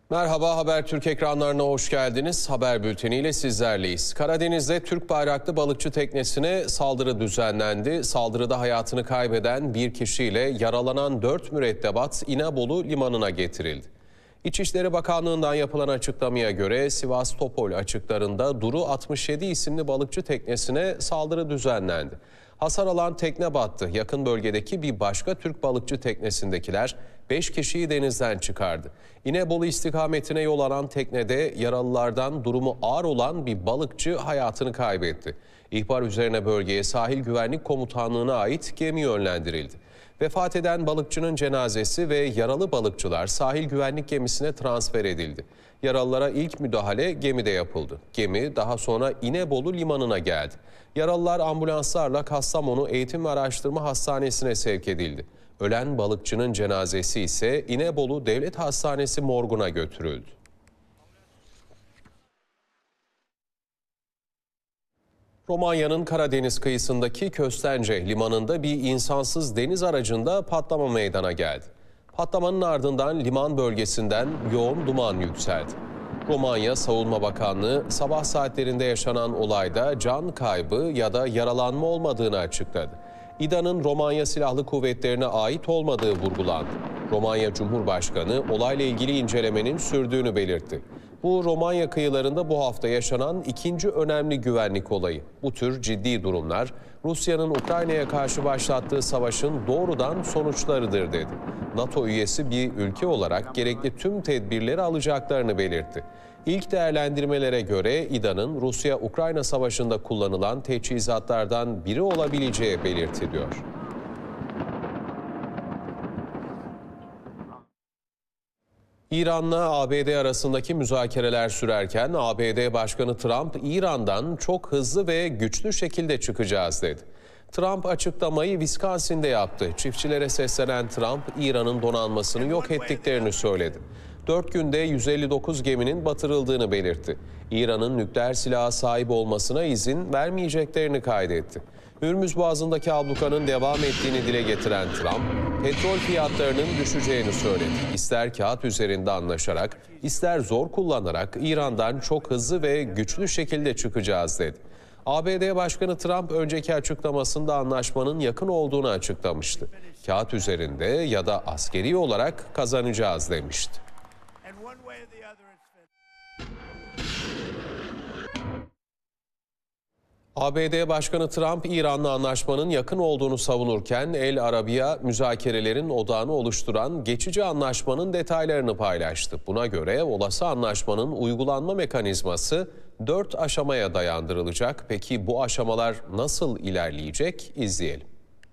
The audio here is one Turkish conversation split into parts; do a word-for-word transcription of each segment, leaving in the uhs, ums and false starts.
Merhaba, Habertürk ekranlarına hoş geldiniz. Haber bülteniyle sizlerleyiz. Karadeniz'de Türk bayraklı balıkçı teknesine saldırı düzenlendi. Saldırıda hayatını kaybeden bir kişiyle yaralanan dört mürettebat İnebolu limanına getirildi. İçişleri Bakanlığı'ndan yapılan açıklamaya göre Sivas Topol açıklarında Duru altmış yedi isimli balıkçı teknesine saldırı düzenlendi. Hasar alan tekne battı. Yakın bölgedeki bir başka Türk balıkçı teknesindekiler beş kişiyi denizden çıkardı. İnebolu istikametine yol alan teknede yaralılardan durumu ağır olan bir balıkçı hayatını kaybetti. İhbar üzerine bölgeye Sahil Güvenlik Komutanlığı'na ait gemi yönlendirildi. Vefat eden balıkçının cenazesi ve yaralı balıkçılar sahil güvenlik gemisine transfer edildi. Yaralılara ilk müdahale gemide yapıldı. Gemi daha sonra İnebolu limanına geldi. Yaralılar ambulanslarla Kastamonu Eğitim ve Araştırma Hastanesi'ne sevk edildi. Ölen balıkçının cenazesi ise İnebolu Devlet Hastanesi morguna götürüldü. Romanya'nın Karadeniz kıyısındaki Köstence limanında bir insansız deniz aracında patlama meydana geldi. Patlamanın ardından liman bölgesinden yoğun duman yükseldi. Romanya Savunma Bakanlığı sabah saatlerinde yaşanan olayda can kaybı ya da yaralanma olmadığını açıkladı. İDA'nın Romanya Silahlı Kuvvetleri'ne ait olmadığı vurgulandı. Romanya Cumhurbaşkanı olayla ilgili incelemenin sürdüğünü belirtti. Bu Romanya kıyılarında bu hafta yaşanan ikinci önemli güvenlik olayı. Bu tür ciddi durumlar Rusya'nın Ukrayna'ya karşı başlattığı savaşın doğrudan sonuçlarıdır dedi. NATO üyesi bir ülke olarak gerekli tüm tedbirleri alacaklarını belirtti. İlk değerlendirmelere göre İDA'nın Rusya-Ukrayna savaşında kullanılan teçhizatlardan biri olabileceği belirtiliyor. İran'la A B D arasındaki müzakereler sürerken A B D Başkanı Trump, İran'dan çok hızlı ve güçlü şekilde çıkacağız dedi. Trump açıklamayı Wisconsin'de yaptı. Çiftçilere seslenen Trump, İran'ın donanmasını yok ettiklerini söyledi. Dört günde yüz elli dokuz geminin batırıldığını belirtti. İran'ın nükleer silaha sahip olmasına izin vermeyeceklerini kaydetti. Hürmüz Boğazı'ndaki ablukanın devam ettiğini dile getiren Trump, petrol fiyatlarının düşeceğini söyledi. İster kağıt üzerinde anlaşarak, ister zor kullanarak İran'dan çok hızlı ve güçlü şekilde çıkacağız dedi. A B D Başkanı Trump önceki açıklamasında anlaşmanın yakın olduğunu açıklamıştı. Kağıt üzerinde ya da askeri olarak kazanacağız demişti. A B D Başkanı Trump, İran'la anlaşmanın yakın olduğunu savunurken El Arabiya müzakerelerin odağını oluşturan geçici anlaşmanın detaylarını paylaştı. Buna göre olası anlaşmanın uygulanma mekanizması dört aşamaya dayandırılacak. Peki bu aşamalar nasıl ilerleyecek? İzleyelim.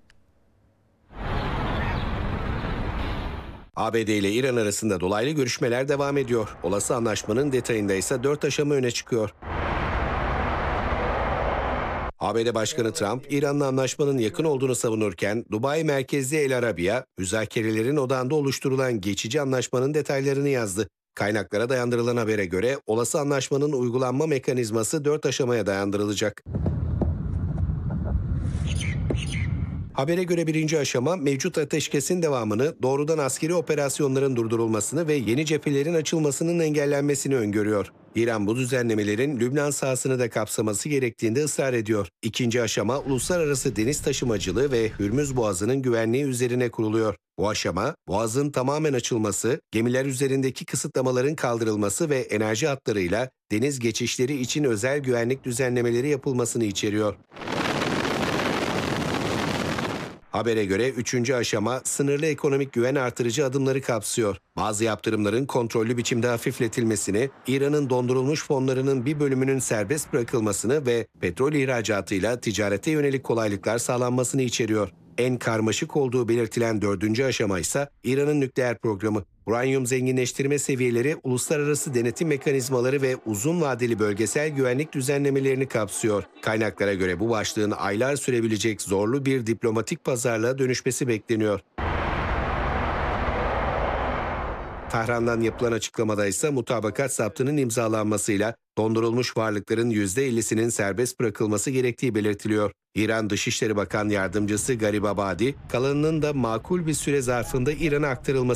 A B D ile İran arasında dolaylı görüşmeler devam ediyor. Olası anlaşmanın detayında ise dört aşama öne çıkıyor. A B D Başkanı Trump, İran'la anlaşmanın yakın olduğunu savunurken, Dubai merkezli El Arabiya, müzakerelerin odağında oluşturulan geçici anlaşmanın detaylarını yazdı. Kaynaklara dayandırılan habere göre, olası anlaşmanın uygulanma mekanizması dört aşamaya dayandırılacak. Habere göre birinci aşama, mevcut ateşkesin devamını, doğrudan askeri operasyonların durdurulmasını ve yeni cephelerin açılmasının engellenmesini öngörüyor. İran bu düzenlemelerin Lübnan sahasını da kapsaması gerektiğinde ısrar ediyor. İkinci aşama, uluslararası deniz taşımacılığı ve Hürmüz Boğazı'nın güvenliği üzerine kuruluyor. Bu aşama, boğazın tamamen açılması, gemiler üzerindeki kısıtlamaların kaldırılması ve enerji hatlarıyla deniz geçişleri için özel güvenlik düzenlemeleri yapılmasını içeriyor. Habere göre üçüncü aşama sınırlı ekonomik güven artırıcı adımları kapsıyor. Bazı yaptırımların kontrollü biçimde hafifletilmesini, İran'ın dondurulmuş fonlarının bir bölümünün serbest bırakılmasını ve petrol ihracatıyla ticarete yönelik kolaylıklar sağlanmasını içeriyor. En karmaşık olduğu belirtilen dördüncü aşama ise İran'ın nükleer programı. Uranyum zenginleştirme seviyeleri, uluslararası denetim mekanizmaları ve uzun vadeli bölgesel güvenlik düzenlemelerini kapsıyor. Kaynaklara göre bu başlığın aylar sürebilecek zorlu bir diplomatik pazarlığa dönüşmesi bekleniyor. Tahran'dan yapılan açıklamada ise mutabakat zaptının imzalanmasıyla dondurulmuş varlıkların yüzde ellisinin serbest bırakılması gerektiği belirtiliyor. İran Dışişleri Bakan Yardımcısı Garibabadi, kalanının da makul bir süre zarfında İran'a aktarılması